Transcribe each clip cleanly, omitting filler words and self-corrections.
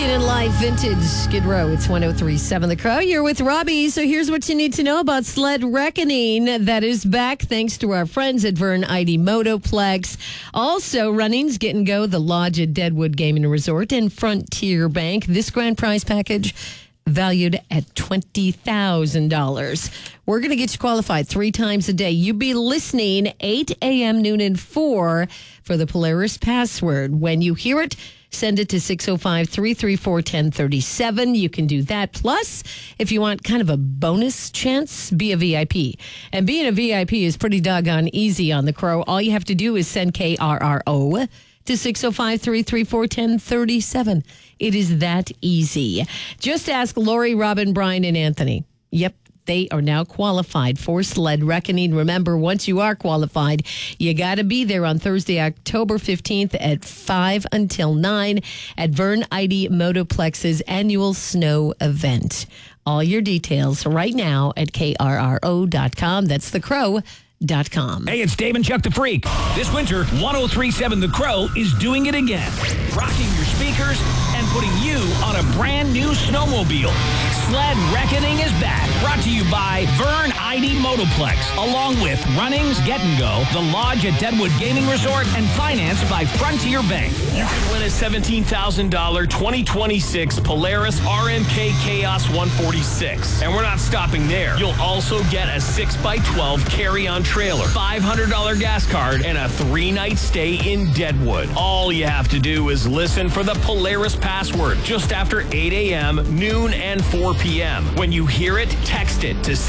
in life, vintage Skid Row. It's 103.7 The Crow. You're with Robbie. So here's what you need to know about Sled Reckoning. That is back thanks to our friends at Vern ID Motoplex. Also, runnings Get and Go, the Lodge at Deadwood Gaming Resort, and Frontier Bank. This grand prize package valued at $20,000. We're going to get you qualified 3 times a day. You be listening 8 a.m., noon, and 4 for the Polaris password. When you hear it, send it to 605-334-1037. You can do that. Plus, if you want kind of a bonus chance, be a VIP. And being a VIP is pretty doggone easy on The Crow. All you have to do is send KRRO to 605-334-1037. It is that easy. Just ask Lori, Robin, Brian, and Anthony. Yep. They are now qualified for Sled Reckoning. Remember, once you are qualified, you got to be there on Thursday, October 15th at 5 until 9 at Vern ID Motoplex's annual snow event. All your details right now at krro.com. That's thecrow.com. Hey, it's Dave and Chuck the Freak. This winter, 103.7 The Crow is doing it again. Rocking your speakers and putting you on a brand new snowmobile. Sled Reckoning is back. Brought to you by Vern ID Motoplex, along with Runnings Get and Go, the Lodge at Deadwood Gaming Resort, and financed by Frontier Bank. You could win a $17,000 2026 Polaris RMK Chaos 146. And we're not stopping there. You'll also get a 6x12 carry-on trailer, $500 gas card, and a 3-night stay in Deadwood. All you have to do is listen for the Polaris password just after 8 a.m., noon, and 4 p.m. When you hear it, text it to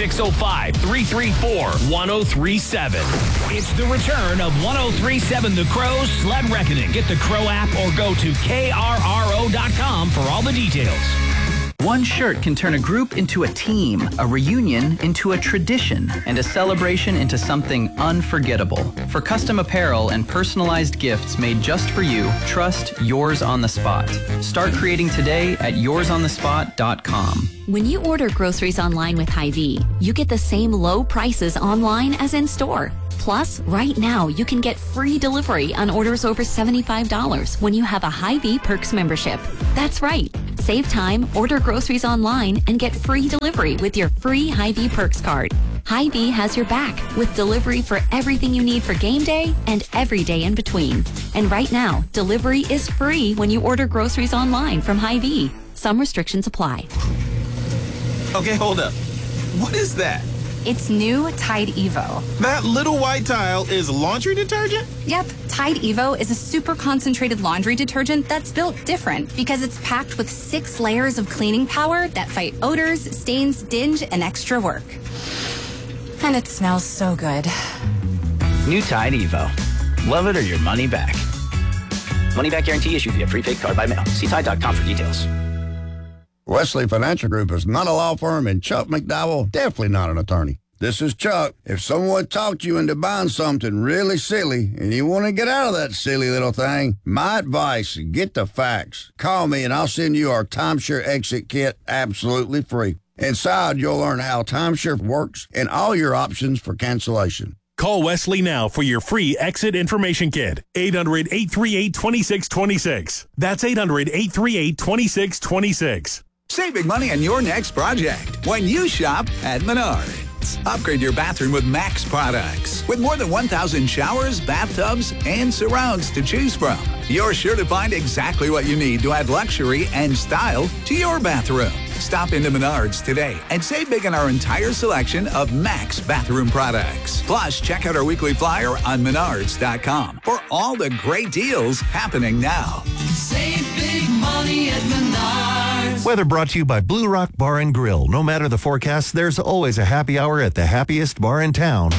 605-334-1037. It's the return of 103.7 The Crow's Sled Reckoning. Get the Crow app or go to krro.com for all the details. One shirt can turn a group into a team, a reunion into a tradition, and a celebration into something unforgettable. For custom apparel and personalized gifts made just for you, trust Yours on the Spot. Start creating today at yoursonthespot.com. When you order groceries online with Hy-Vee, you get the same low prices online as in store. Plus, right now, you can get free delivery on orders over $75 when you have a Hy-Vee Perks membership. That's right. Save time, order groceries online, and get free delivery with your free Hy-Vee Perks card. Hy-Vee has your back with delivery for everything you need for game day and every day in between. And right now, delivery is free when you order groceries online from Hy-Vee. Some restrictions apply. Okay, hold up. What is that? It's new Tide Evo. That little white tile is laundry detergent? Yep, Tide Evo is a super concentrated laundry detergent that's built different because it's packed with 6 layers of cleaning power that fight odors, stains, dinge, and extra work. And it smells so good. New Tide Evo. Love it or your money back. Money back guarantee issued via prepaid card by mail. See Tide.com for details. Wesley Financial Group is not a law firm, and Chuck McDowell definitely not an attorney. This is Chuck. If someone talked you into buying something really silly and you want to get out of that silly little thing, my advice, get the facts. Call me and I'll send you our timeshare exit kit absolutely free. Inside, you'll learn how timeshare works and all your options for cancellation. Call Wesley now for your free exit information kit. 800-838-2626. That's 800-838-2626. Save big money on your next project when you shop at Menards. Upgrade your bathroom with Max products. With more than 1,000 showers, bathtubs, and surrounds to choose from, you're sure to find exactly what you need to add luxury and style to your bathroom. Stop into Menards today and save big on our entire selection of Max bathroom products. Plus, check out our weekly flyer on Menards.com for all the great deals happening now. Save big money at Menards. Weather brought to you by Blue Rock Bar and Grill. No matter the forecast, there's always a happy hour at the happiest bar in town.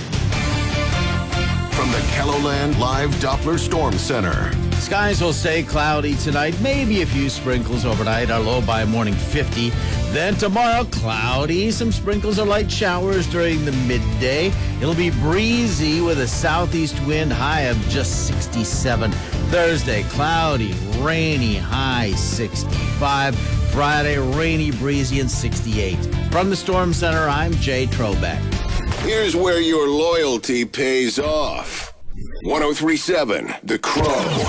From the KELOLAND Live Doppler Storm Center. Skies will stay cloudy tonight, maybe a few sprinkles overnight, our low by morning 50. Then tomorrow, cloudy, some sprinkles or light showers during the midday. It'll be breezy with a southeast wind, high of just 67. Thursday, cloudy, rainy, high 65. Friday, rainy, breezy, and 68. From the Storm Center, I'm Jay Trobeck. Here's where your loyalty pays off. 103.7 The Crow.